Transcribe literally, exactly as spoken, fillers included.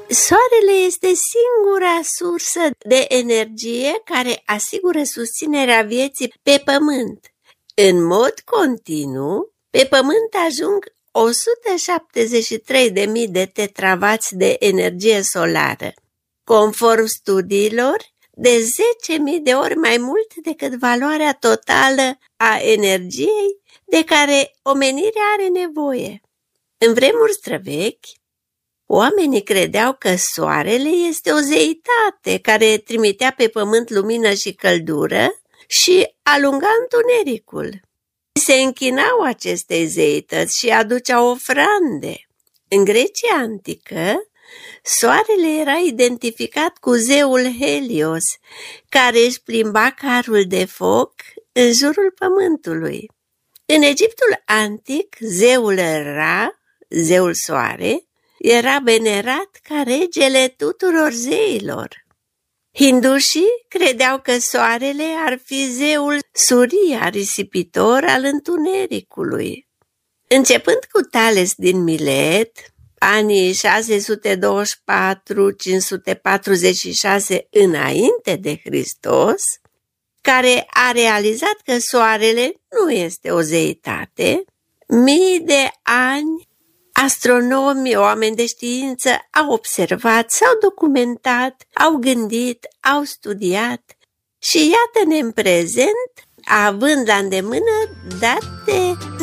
Soarele este singura sursă de energie care asigură susținerea vieții pe Pământ. În mod continuu, pe Pământ ajung o sută șaptezeci și trei de mii de tetravați de energie solară, conform studiilor, de zece mii de ori mai mult decât valoarea totală a energiei de care omenirea are nevoie. În vremuri străvechi, oamenii credeau că soarele este o zeitate care trimitea pe pământ lumină și căldură și alunga întunericul. Se închinau acestei zeități și aduceau ofrande. În Grecia antică, soarele era identificat cu zeul Helios, care își plimba carul de foc în jurul pământului. În Egiptul antic, zeul Ra, zeul soare, era venerat ca regele tuturor zeilor. Hindușii credeau că soarele ar fi zeul Surya, risipitor al întunericului. Începând cu Tales din Milet, anii șase sute douăzeci și patru - cinci sute patruzeci și șase înainte de Hristos, care a realizat că soarele nu este o zeitate, mii de ani astronomi, oameni de știință au observat, s-au documentat, au gândit, au studiat și iată-ne în prezent, având la îndemână date